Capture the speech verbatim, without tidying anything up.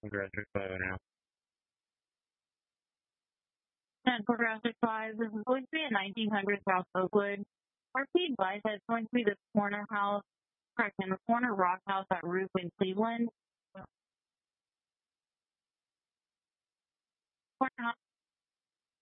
Progressive five now. And Progressive five, this is going to be at nineteen hundred South Oakwood. Our P advice is going to be the corner house, correct, and the corner rock house at Roof in Cleveland. Corner house